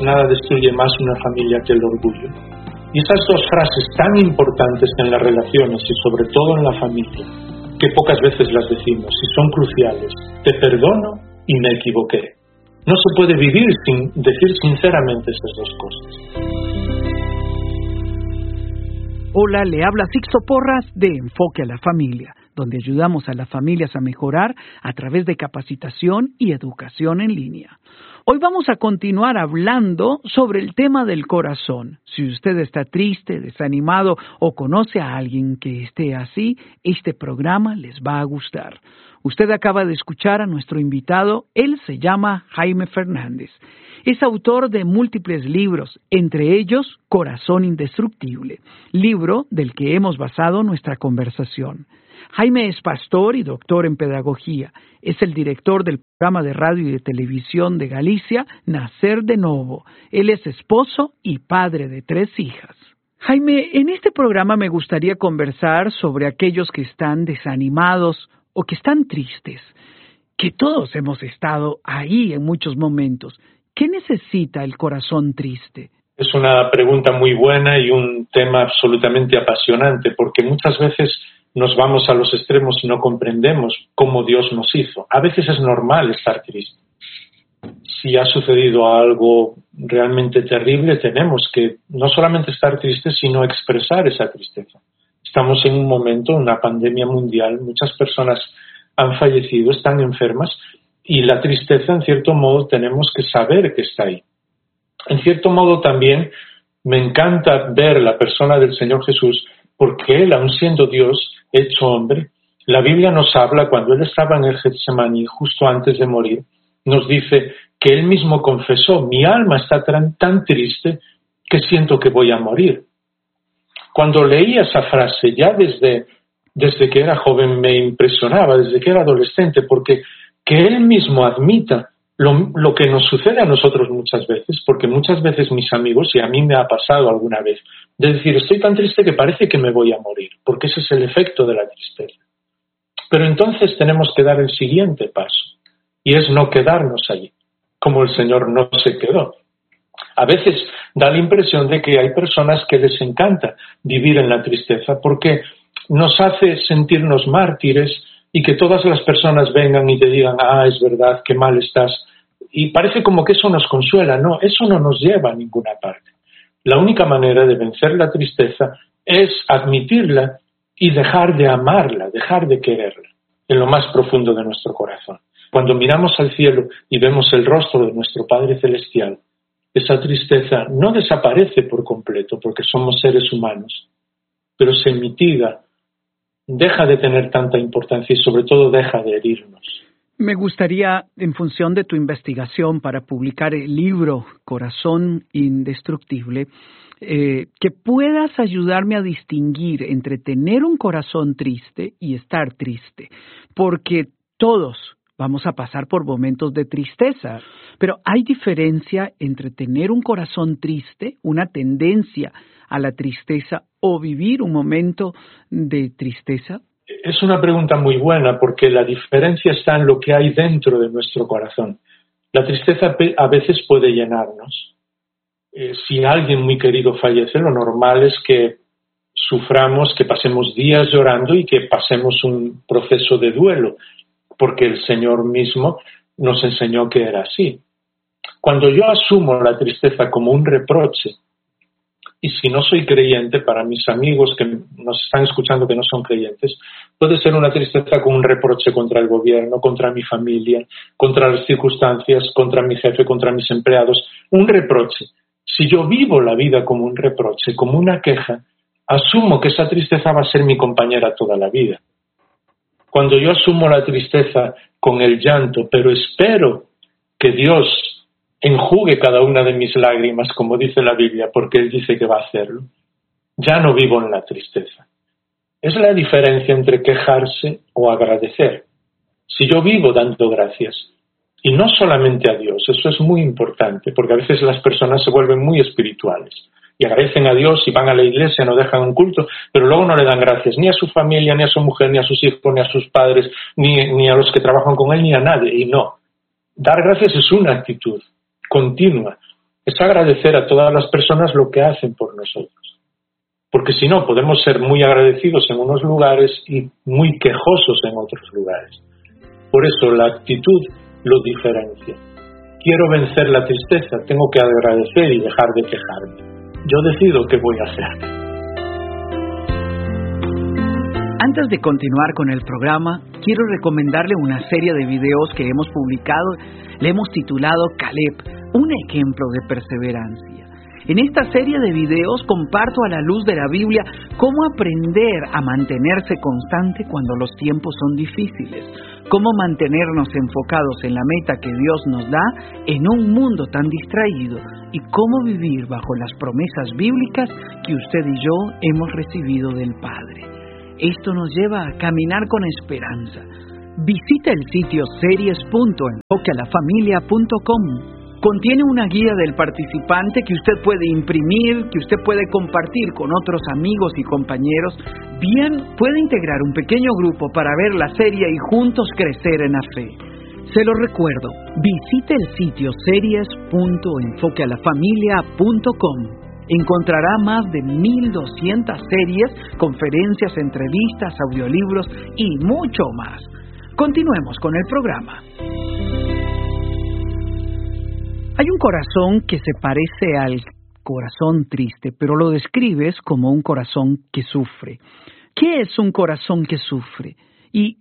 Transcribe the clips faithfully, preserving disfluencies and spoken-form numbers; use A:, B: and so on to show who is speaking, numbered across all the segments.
A: nada destruye más una familia que el orgullo. Y esas dos frases tan importantes en las relaciones y sobre todo en la familia, que pocas veces las decimos y son cruciales: te perdono y me equivoqué. No se puede vivir sin decir sinceramente esas dos cosas.
B: Hola, le habla Sixto Porras de Enfoque a la Familia, donde ayudamos a las familias a mejorar a través de capacitación y educación en línea. Hoy vamos a continuar hablando sobre el tema del corazón. Si usted está triste, desanimado o conoce a alguien que esté así, este programa les va a gustar. Usted acaba de escuchar a nuestro invitado. Él se llama Jaime Fernández. Es autor de múltiples libros, entre ellos Corazón Indestructible, libro del que hemos basado nuestra conversación. Jaime es pastor y doctor en pedagogía. Es el director del programa de radio y de televisión de Galicia, Nacer de Novo. Él es esposo y padre de tres hijas. Jaime, en este programa me gustaría conversar sobre aquellos que están desanimados o que están tristes, que todos hemos estado ahí en muchos momentos. ¿Qué necesita el corazón triste?
A: Es una pregunta muy buena y un tema absolutamente apasionante, porque muchas veces nos vamos a los extremos y no comprendemos cómo Dios nos hizo. A veces es normal estar triste. Si ha sucedido algo realmente terrible, tenemos que no solamente estar tristes, sino expresar esa tristeza. Estamos en un momento, una pandemia mundial, muchas personas han fallecido, están enfermas, y la tristeza, en cierto modo, tenemos que saber que está ahí. En cierto modo, también me encanta ver la persona del Señor Jesús, porque Él, aun siendo Dios, hecho hombre, la Biblia nos habla, cuando Él estaba en el Getsemaní, justo antes de morir, nos dice que Él mismo confesó: mi alma está tan, tan triste que siento que voy a morir. Cuando leía esa frase, ya desde, desde que era joven me impresionaba, desde que era adolescente, porque que Él mismo admita lo, lo que nos sucede a nosotros muchas veces, porque muchas veces mis amigos, y a mí me ha pasado alguna vez, de decir: estoy tan triste que parece que me voy a morir, porque ese es el efecto de la tristeza. Pero entonces tenemos que dar el siguiente paso, y es no quedarnos allí, como el Señor no se quedó. A veces da la impresión de que hay personas que les encanta vivir en la tristeza, porque nos hace sentirnos mártires, y que todas las personas vengan y te digan: ah, es verdad, qué mal estás. Y parece como que eso nos consuela. No, eso no nos lleva a ninguna parte. La única manera de vencer la tristeza es admitirla y dejar de amarla, dejar de quererla, en lo más profundo de nuestro corazón. Cuando miramos al cielo y vemos el rostro de nuestro Padre Celestial, esa tristeza no desaparece por completo, porque somos seres humanos, pero se mitiga, deja de tener tanta importancia y sobre todo deja de herirnos.
B: Me gustaría, en función de tu investigación para publicar el libro Corazón Indestructible, eh, que puedas ayudarme a distinguir entre tener un corazón triste y estar triste, porque todos vamos a pasar por momentos de tristeza, pero hay diferencia entre tener un corazón triste, una tendencia a la tristeza, o vivir un momento de tristeza.
A: Es una pregunta muy buena, porque la diferencia está en lo que hay dentro de nuestro corazón. La tristeza a veces puede llenarnos. Eh, si alguien muy querido fallece, lo normal es que suframos, que pasemos días llorando y que pasemos un proceso de duelo, porque el Señor mismo nos enseñó que era así. Cuando yo asumo la tristeza como un reproche, y si no soy creyente, para mis amigos que nos están escuchando que no son creyentes, puede ser una tristeza con un reproche contra el gobierno, contra mi familia, contra las circunstancias, contra mi jefe, contra mis empleados. Un reproche. Si yo vivo la vida como un reproche, como una queja, asumo que esa tristeza va a ser mi compañera toda la vida. Cuando yo asumo la tristeza con el llanto, pero espero que Dios enjugue cada una de mis lágrimas, como dice la Biblia, porque Él dice que va a hacerlo, ya no vivo en la tristeza. Es la diferencia entre quejarse o agradecer. Si yo vivo dando gracias, y no solamente a Dios, eso es muy importante, porque a veces las personas se vuelven muy espirituales, y agradecen a Dios y van a la iglesia, no dejan un culto, pero luego no le dan gracias ni a su familia, ni a su mujer, ni a sus hijos, ni a sus padres, ni, ni a los que trabajan con Él, ni a nadie, y no. Dar gracias es una actitud continua. es agradecer a todas las personas lo que hacen por nosotros. Porque si no, podemos ser muy agradecidos en unos lugares y muy quejosos en otros lugares. Por eso la actitud lo diferencia. Quiero vencer la tristeza, tengo que agradecer y dejar de quejarme. Yo decido qué voy a hacer.
B: Antes de continuar con el programa, quiero recomendarle una serie de videos que hemos publicado. Le hemos titulado Caleb, un ejemplo de perseverancia. En esta serie de videos comparto a la luz de la Biblia cómo aprender a mantenerse constante cuando los tiempos son difíciles, cómo mantenernos enfocados en la meta que Dios nos da en un mundo tan distraído y cómo vivir bajo las promesas bíblicas que usted y yo hemos recibido del Padre. Esto nos lleva a caminar con esperanza. Visita el sitio series punto enfoque a la familia punto com. Contiene una guía del participante que usted puede imprimir, que usted puede compartir con otros amigos y compañeros. Bien, puede integrar un pequeño grupo para ver la serie y juntos crecer en la fe. Se lo recuerdo, visite el sitio series punto enfoque a la familia punto com. Encontrará más de mil doscientas series, conferencias, entrevistas, audiolibros y mucho más. Continuemos con el programa. Hay un corazón que se parece al corazón triste, pero lo describes como un corazón que sufre. ¿Qué es un corazón que sufre? ¿Y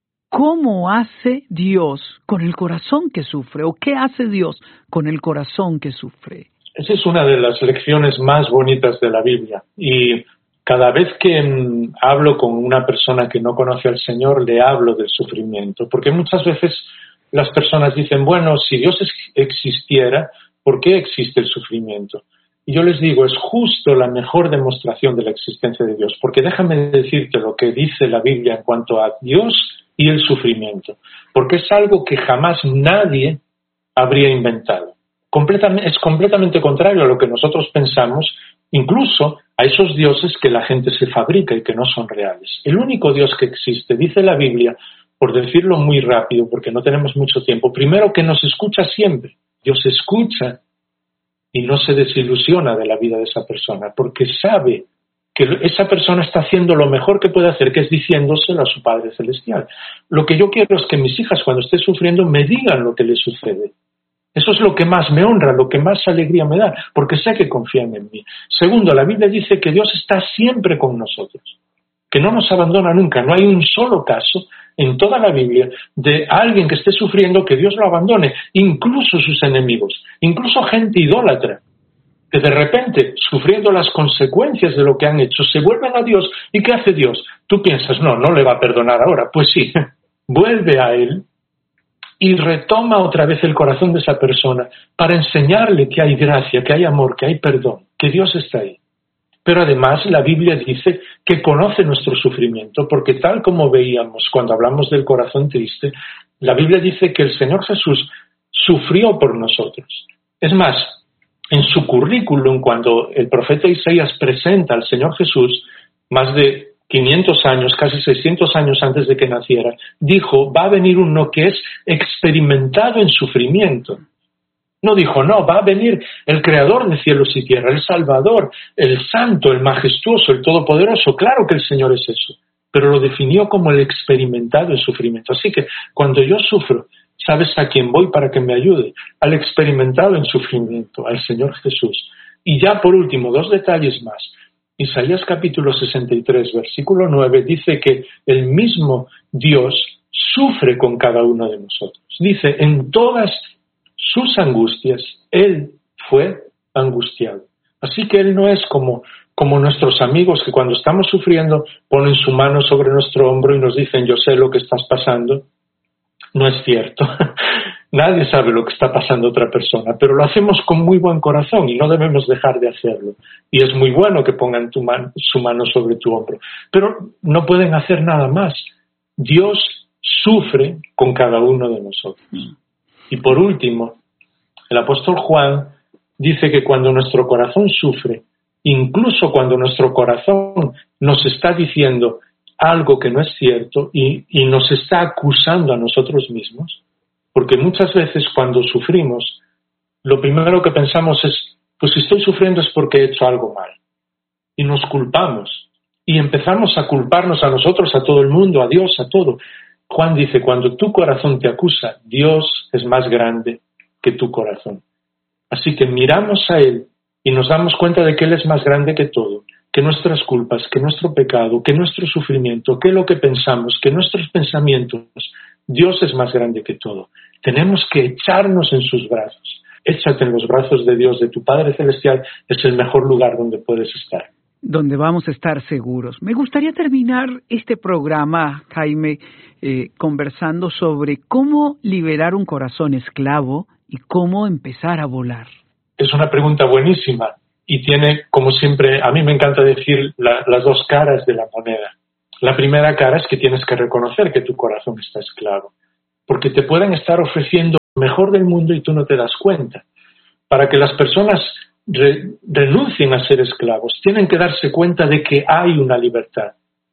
B: cómo hace Dios con el corazón que sufre? ¿O qué hace Dios con el corazón que sufre?
A: Esa es una de las lecciones más bonitas de la Biblia. Y cada vez que mm, hablo con una persona que no conoce al Señor, le hablo del sufrimiento. Porque muchas veces las personas dicen, bueno, si Dios existiera, ¿por qué existe el sufrimiento? Y yo les digo, es justo la mejor demostración de la existencia de Dios. Porque déjame decirte lo que dice la Biblia en cuanto a Dios y el sufrimiento. Porque es algo que jamás nadie habría inventado. Completamente, es completamente contrario a lo que nosotros pensamos, incluso a esos dioses que la gente se fabrica y que no son reales. El único Dios que existe, dice la Biblia, por decirlo muy rápido, porque no tenemos mucho tiempo, primero que nos escucha siempre. Dios escucha y no se desilusiona de la vida de esa persona, porque sabe que esa persona está haciendo lo mejor que puede hacer, que es diciéndoselo a su Padre Celestial. Lo que yo quiero es que mis hijas, cuando estén sufriendo, me digan lo que les sucede. Eso es lo que más me honra, lo que más alegría me da, porque sé que confían en mí. Segundo, la Biblia dice que Dios está siempre con nosotros, que no nos abandona nunca. No hay un solo caso en toda la Biblia de alguien que esté sufriendo que Dios lo abandone, incluso sus enemigos, incluso gente idólatra, que de repente, sufriendo las consecuencias de lo que han hecho, se vuelven a Dios. ¿Y qué hace Dios? Tú piensas, no, no le va a perdonar ahora. Pues sí, vuelve a Él y retoma otra vez el corazón de esa persona para enseñarle que hay gracia, que hay amor, que hay perdón, que Dios está ahí. Pero además la Biblia dice que conoce nuestro sufrimiento, porque tal como veíamos cuando hablamos del corazón triste, la Biblia dice que el Señor Jesús sufrió por nosotros. Es más, en su currículum, cuando el profeta Isaías presenta al Señor Jesús, más de quinientos años, casi seiscientos años antes de que naciera, dijo, va a venir uno que es experimentado en sufrimiento. No dijo, no, va a venir el creador de cielos y tierra, el Salvador, el Santo, el Majestuoso, el Todopoderoso. Claro que el Señor es eso, pero lo definió como el experimentado en sufrimiento. Así que cuando yo sufro, ¿sabes a quién voy para que me ayude? Al experimentado en sufrimiento, al Señor Jesús. Y ya por último, dos detalles más. Isaías capítulo sesenta y tres, versículo nueve, dice que el mismo Dios sufre con cada uno de nosotros. Dice, en todas sus angustias, Él fue angustiado. Así que Él no es como, como nuestros amigos que cuando estamos sufriendo ponen su mano sobre nuestro hombro y nos dicen, yo sé lo que estás pasando. No es cierto. Nadie sabe lo que está pasando a otra persona, pero lo hacemos con muy buen corazón y no debemos dejar de hacerlo. Y es muy bueno que pongan tu man, su mano sobre tu hombro, pero no pueden hacer nada más. Dios sufre con cada uno de nosotros. Y por último, el apóstol Juan dice que cuando nuestro corazón sufre, incluso cuando nuestro corazón nos está diciendo algo que no es cierto y, y nos está acusando a nosotros mismos, porque muchas veces cuando sufrimos lo primero que pensamos es, pues si estoy sufriendo es porque he hecho algo mal. Y nos culpamos. Y empezamos a culparnos a nosotros, a todo el mundo, a Dios, a todo. Juan dice, cuando tu corazón te acusa, Dios es más grande que tu corazón. Así que miramos a Él y nos damos cuenta de que Él es más grande que todo, que nuestras culpas, que nuestro pecado, que nuestro sufrimiento, que lo que pensamos, que nuestros pensamientos, Dios es más grande que todo. Tenemos que echarnos en sus brazos. Échate en los brazos de Dios, de tu Padre Celestial, es el mejor lugar donde puedes estar.
B: Donde vamos a estar seguros. Me gustaría terminar este programa, Jaime, eh, conversando sobre cómo liberar un corazón esclavo y cómo empezar a volar.
A: Es una pregunta buenísima y tiene, como siempre, a mí me encanta decir la, las dos caras de la moneda. La primera cara es que tienes que reconocer que tu corazón está esclavo, porque te pueden estar ofreciendo lo mejor del mundo y tú no te das cuenta. Para que las personas re, renuncien a ser esclavos, tienen que darse cuenta de que hay una libertad,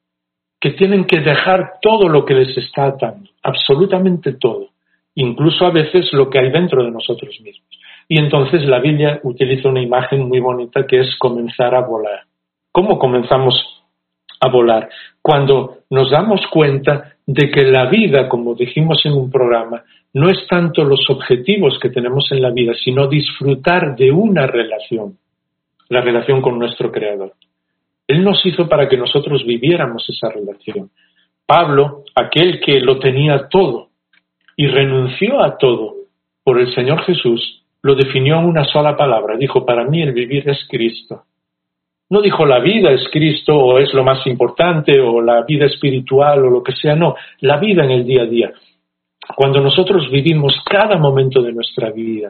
A: que tienen que dejar todo lo que les está atando, absolutamente todo, incluso a veces lo que hay dentro de nosotros mismos. Y entonces la Biblia utiliza una imagen muy bonita que es comenzar a volar. ¿Cómo comenzamos a volar? Cuando nos damos cuenta de que la vida, como dijimos en un programa, no es tanto los objetivos que tenemos en la vida, sino disfrutar de una relación, la relación con nuestro Creador. Él nos hizo para que nosotros viviéramos esa relación. Pablo, aquel que lo tenía todo y renunció a todo por el Señor Jesús, lo definió en una sola palabra. Dijo, para mí el vivir es Cristo. No dijo la vida es Cristo o es lo más importante o la vida espiritual o lo que sea, no, la vida en el día a día. Cuando nosotros vivimos cada momento de nuestra vida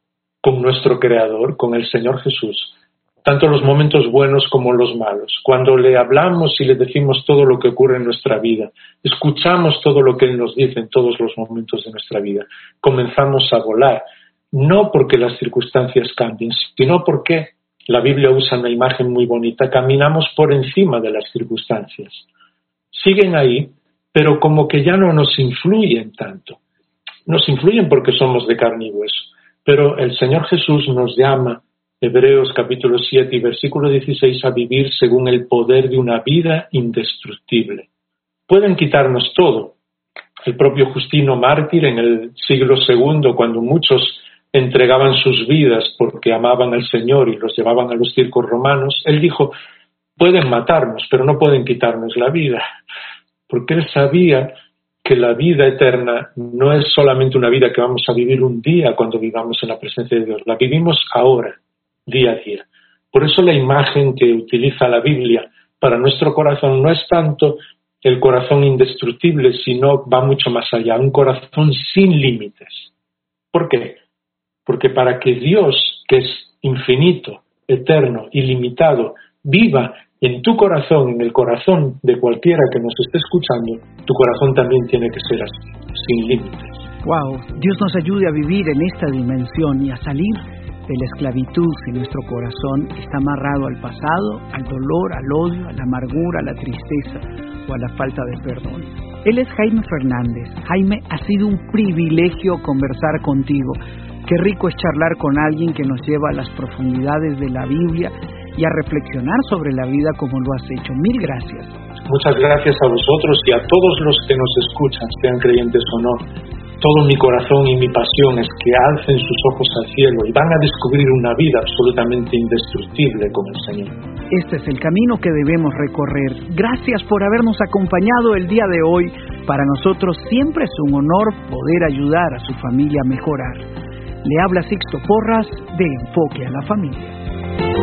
A: con nuestro Creador, con el Señor Jesús, tanto los momentos buenos como los malos, cuando le hablamos y le decimos todo lo que ocurre en nuestra vida, escuchamos todo lo que Él nos dice en todos los momentos de nuestra vida, comenzamos a volar, no porque las circunstancias cambien, sino porque la Biblia usa una imagen muy bonita, caminamos por encima de las circunstancias. Siguen ahí, pero como que ya no nos influyen tanto. Nos influyen porque somos de carne y hueso, pero el Señor Jesús nos llama, Hebreos capítulo siete y versículo dieciséis, a vivir según el poder de una vida indestructible. Pueden quitarnos todo. El propio Justino Mártir en el siglo segundo, cuando muchos entregaban sus vidas porque amaban al Señor y los llevaban a los circos romanos, él dijo, pueden matarnos, pero no pueden quitarnos la vida, porque él sabía que la vida eterna no es solamente una vida que vamos a vivir un día cuando vivamos en la presencia de Dios, la vivimos ahora, día a día. Por eso la imagen que utiliza la Biblia para nuestro corazón no es tanto el corazón indestructible, sino va mucho más allá, un corazón sin límites. ¿Por qué? Porque para que Dios, que es infinito, eterno, ilimitado, viva en tu corazón, en el corazón de cualquiera que nos esté escuchando, tu corazón también tiene que ser así, sin límites.
B: Wow, Dios nos ayude a vivir en esta dimensión y a salir de la esclavitud si nuestro corazón está amarrado al pasado, al dolor, al odio, a la amargura, a la tristeza o a la falta de perdón. Él es Jaime Fernández. Jaime, ha sido un privilegio conversar contigo. Qué rico es charlar con alguien que nos lleva a las profundidades de la Biblia y a reflexionar sobre la vida como lo has hecho. Mil gracias.
A: Muchas gracias a vosotros y a todos los que nos escuchan, sean creyentes o no. Todo mi corazón y mi pasión es que alcen sus ojos al cielo y van a descubrir una vida absolutamente indestructible con el Señor.
B: Este es el camino que debemos recorrer. Gracias por habernos acompañado el día de hoy. Para nosotros siempre es un honor poder ayudar a su familia a mejorar. Le habla Sixto Porras de Enfoque a la Familia.